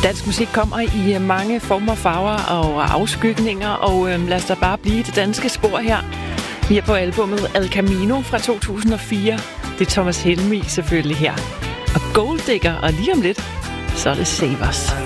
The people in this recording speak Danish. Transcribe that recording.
Dansk musik kommer i mange former, farver og afskygninger, og lad os da bare blive i det danske spor her. Vi er på albumet El Camino fra 2004. Det er Thomas Helmig selvfølgelig her. Og Gold Digger, og lige om lidt, så er det Save Us.